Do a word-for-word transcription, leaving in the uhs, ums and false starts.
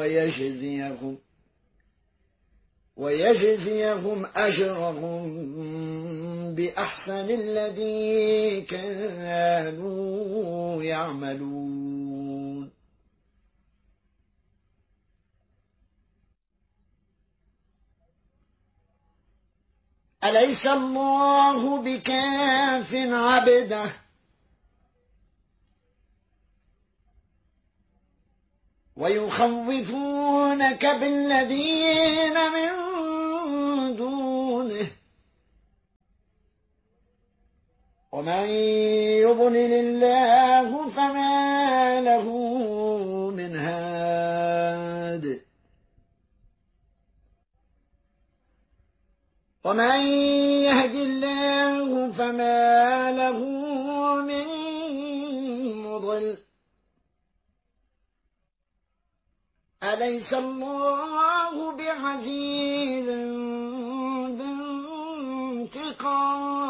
ويجزيهم ويجزيهم أجرهم بأحسن الذي كانوا يعملون. أليس الله بكاف عبده ويخوفونك بالذين من دونه ومن يضلل الله فما له من هاد ومن يهد الله فما له من مضل. أليس الله بعزيز ذي انتقام